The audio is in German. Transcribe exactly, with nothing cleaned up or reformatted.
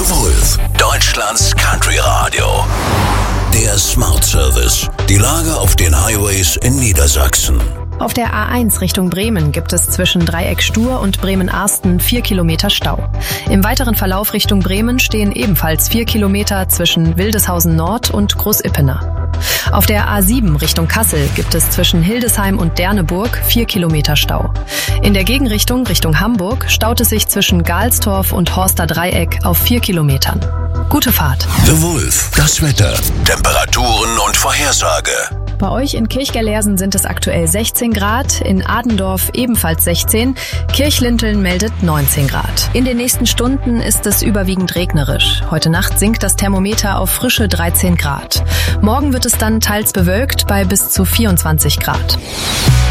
The Wolf, Deutschlands Country Radio. Der Smart Service. Die Lage auf den Highways in Niedersachsen. Auf der A eins Richtung Bremen gibt es zwischen Dreieck Stur und Bremen-Arsten vier Kilometer Stau. Im weiteren Verlauf Richtung Bremen stehen ebenfalls vier Kilometer zwischen Wildeshausen Nord und Großippenau. Auf der A sieben Richtung Kassel gibt es zwischen Hildesheim und Derneburg vier Kilometer Stau. In der Gegenrichtung Richtung Hamburg staut es sich zwischen Galstorf und Horster Dreieck auf vier Kilometern. Gute Fahrt. The Wolf, das Wetter, Temperaturen und Vorhersage. Bei euch in Kirchgerlersen sind es aktuell sechzehn Grad, in Adendorf ebenfalls sechzehn, Kirchlinteln meldet neunzehn Grad. In den nächsten Stunden ist es überwiegend regnerisch. Heute Nacht sinkt das Thermometer auf frische dreizehn Grad. Morgen wird es dann teils bewölkt bei bis zu vierundzwanzig Grad.